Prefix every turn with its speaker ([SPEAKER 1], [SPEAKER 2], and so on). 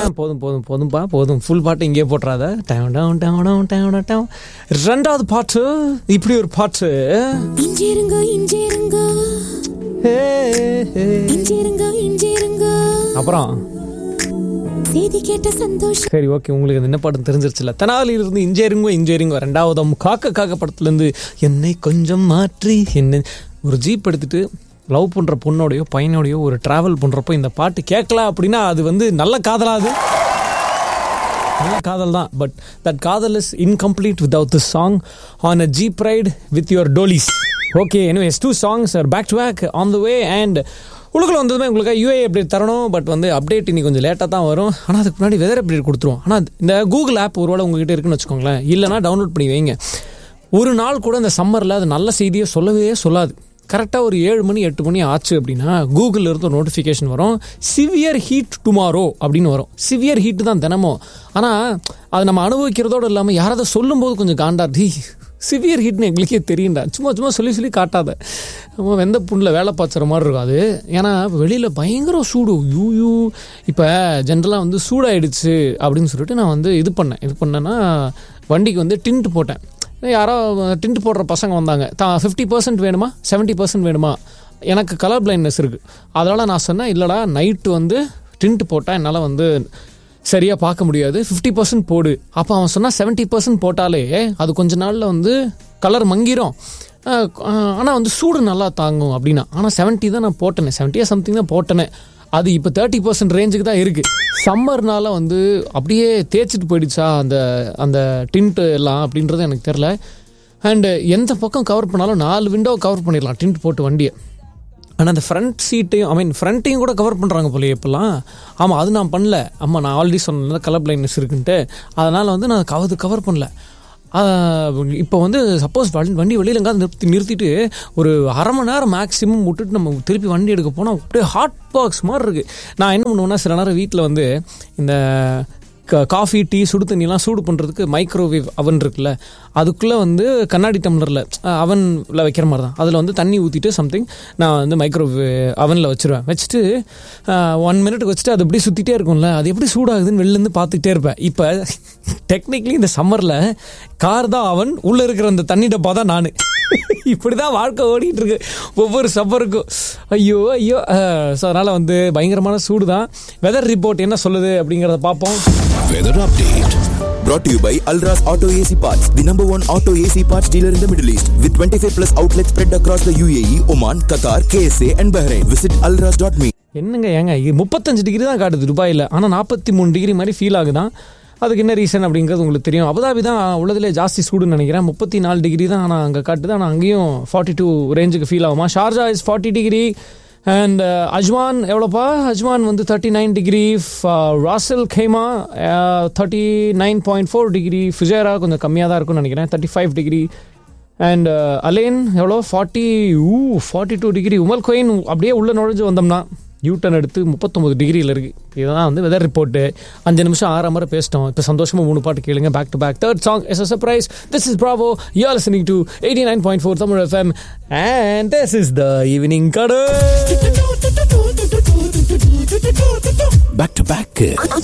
[SPEAKER 1] போதும் ஃபுல் பாட்டு இங்கே போட்டுறாத. ரெண்டாவது பாட்டு இப்படி ஒரு பாட்டு. அப்புறம் சரி ஓகே, உங்களுக்கு என்ன பாடம் தெரிஞ்சிருச்சுல. தெனாலியிலிருந்து இன்ஜினியரிங்கோ ரெண்டாவது காக்க படத்துலேருந்து என்னை கொஞ்சம் மாற்றி என்ன ஒரு ஜீப் எடுத்துட்டு லவ் பண்ணுற பொண்ணோடையோ பையனோடையோ ஒரு ட்ராவல் பண்ணுறப்போ இந்த பாட்டு கேட்கலாம் அப்படின்னா அது வந்து நல்ல காதலாது, நல்ல காதல் தான். பட் தட் காதல் is incomplete without this song on a jeep right with your டோலிஸ். Okay, anyways 2 songs are back to back on the way. and உங்களுக்குள்ள வந்ததுமே உங்களுக்கு யூஏ அப்டேட் தரணும். பட் வந்து அப்டேட் இன்னைக்கு கொஞ்சம் லேட்டாக தான் வரும். ஆனால் அதுக்கு முன்னாடி வெதர் அப்டேட் கொடுத்துருவோம். ஆனால் இந்த கூகுள் ஆப் ஒருவேளை உங்ககிட்ட இருக்குன்னு வச்சுக்கோங்களேன், இல்லைனா டவுன்லோட் பண்ணி வைங்க. ஒரு நாள் கூட இந்த சம்மரில் அது நல்ல செய்தியை சொல்லவே சொல்லாது. கரெக்டாக ஒரு 7 மணி 8 மணி ஆச்சு அப்படின்னா கூகுளில் இருந்து ஒரு நோட்டிஃபிகேஷன் வரும், சிவியர் ஹீட் டுமாரோ அப்படின்னு வரும். சிவியர் ஹீட்டு தான் தினமும். ஆனால் அது நம்ம அனுபவிக்கிறதோடு இல்லாமல் யாராவது சொல்லும்போது கொஞ்சம் காண்டாடி சிவியர் ஹீட்னு எங்களுக்கே தெரியும்டா, சும்மா சொல்லி காட்டாத. நம்ம வெந்த புண்ணில் வேலை பார்த்துற மாதிரி இருக்கும் அது. ஏன்னா வெளியில் பயங்கர சூடு. யூ இப்போ ஜென்ரலாக வந்து சூடாயிடுச்சு அப்படின்னு சொல்லிட்டு நான் வந்து இது பண்ணேன்னா வண்டிக்கு வந்து டின்ட் போட்டேன். யாரோ டின்ட் போடுற பசங்க வந்தாங்க, 50% வேணுமா 70% வேணுமா, எனக்கு கலர் பிளைண்ட்னஸ் இருக்குது. அதனால் நான் சொன்னேன், இல்லைடா நைட்டு வந்து டின்ட் போட்டால் என்னால் வந்து சரியாக பார்க்க முடியாது, 50% போடு. அப்போ அவன் சொன்னால் 70% போட்டாலே அது கொஞ்ச நாளில் வந்து கலர் மங்கிரும், ஆனால் வந்து சூடு நல்லா தாங்கும் அப்படின்னா. ஆனால் 70 தான் நான் போட்டேனே, 70 சம்திங் தான் போட்டேனே. அது இப்போ 30% ரேஞ்சுக்கு தான் இருக்குது. சம்மர்னால வந்து அப்படியே தேய்ச்சிட்டு போயிடுச்சா அந்த டின்ட்டு எல்லாம் அப்படின்றது எனக்கு தெரில. அண்டு எந்த பக்கம் கவர் பண்ணாலும் 4 விண்டோ கவர் பண்ணிடலாம் டின்ட் போட்டு வண்டியை. ஆனால் அந்த ஃப்ரண்ட் சீட்டையும் ஃப்ரண்ட்டையும் கூட கவர் பண்ணுறாங்க போல இப்போலாம். ஆமாம், அது நான் பண்ணல. நான் ஆல்ரெடி சொன்னேன் கலர் பிளைண்ட்னஸ் இருக்குன்ட்டு. அதனால் வந்து நான் கவர் பண்ணல. இப்போ வந்து சப்போஸ் வண்டி வெளியில் எங்காவது நிறுத்திட்டு ஒரு அரை மணி நேரம் மேக்ஸிமம் விட்டுட்டு நம்ம திருப்பி வண்டி எடுக்க போனால் அப்படியே ஹாட் பாக்ஸ் மாதிரி இருக்குது. நான் என்ன பண்ணுவேன்னா, சில நேரம் வீட்டில் வந்து இந்த காஃபி டீ சுடு தண்ணிலாம் சூடு பண்ணுறதுக்கு மைக்ரோவேவ் அவன் இருக்குல்ல, அதுக்குள்ளே வந்து கண்ணாடி டம்ளரில் அவனில் வைக்கிற மாதிரி தான். அதில் வந்து தண்ணி ஊற்றிட்டு சம்திங் நான் வந்து மைக்ரோவேவ் அவனில் வச்சுட்டு 1 மினிட் வச்சுட்டு அது எப்படி சுற்றிட்டே இருக்கும்ல, அது எப்படி சூடாகுதுன்னு வெளிலேருந்து பார்த்துக்கிட்டே இருப்பேன். இப்போ டெக்னிக்கலி இந்த சம்மரில் கார் தான் அவன், உள்ளே இருக்கிற அந்த தண்ணி டப்பா தான் நான். இப்படி தான் வாழ்க்கை ஓடிட்டு இருக்கு ஒவ்வொரு சம்மருக்கும். ஐயோ. ஸோ அதனால் வந்து பயங்கரமான சூடு தான். வெதர் ரிப்போர்ட் என்ன சொல்லுது அப்படிங்கிறத பார்ப்போம்.
[SPEAKER 2] Weather update brought to you by Alras Auto AC Parts, the #1 auto AC parts dealer in the Middle East, with 25+ outlets spread across the UAE, Oman, Qatar, KSA and Bahrain. Visit alras.me.
[SPEAKER 1] என்னங்க 35 degree தான் காட்டுது துபாயில், ஆனால் 43 degree மாதிரி feel ஆகுதான். அதுக்கு என்ன reason அப்படிங்கிறது உங்களுக்கு தெரியும். அபுதாபி தான் உள்ளதுலேயே ஜாஸ்தி சூடுன்னு நினைக்கிறேன், 34 டிகிரி தான். ஆனால் அங்கே காட்டுது, ஆனால் அங்கேயும் 42 ரேஞ்சுக்கு ஃபீல் ஆகுமா. Sharjah is 40 degree. And Ajman எவ்வளோப்பா, Ajman வந்து 39 டிகிரி. ராசல் கைமா 39.4 டிகிரி. ஃபுஜேரா கொஞ்சம் கம்மியாக தான் இருக்கும்னு நினைக்கிறேன், 35 டிகிரி. அண்ட் அலேன் எவ்வளோ 42 டிகிரி. உமல் கோயின் அப்படியே உள்ளே நுழைஞ்சு வந்தோம்னா யூட்டன் எடுத்து 39 டிகிரியில் இருக்குது. இதுதான் வந்து வெதர் ரிப்போர்ட்டு. 5 நிமிஷம் 6 முறை பேசிட்டோம். இப்போ சந்தோஷமாக 3 பாட்டு கேளுங்க back to back. Third song is a surprise. This is Bravo. You are listening to 89.4 Tamil FM and this is the evening cuddle.
[SPEAKER 2] Back to back.